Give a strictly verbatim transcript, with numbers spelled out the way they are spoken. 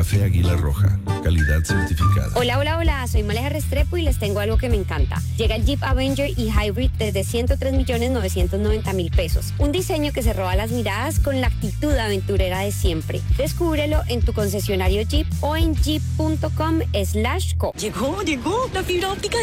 Café Águila Roja, calidad certificada. Hola, hola, hola, soy Maleja Restrepo y les tengo algo que me encanta. Llega el Jeep Avenger y Hybrid desde ciento tres millones novecientos noventa mil pesos. Un diseño que se roba las miradas con la actitud aventurera de siempre. Descúbrelo en tu concesionario Jeep o en jeep punto com slash co. Llegó, llegó, la fibra óptica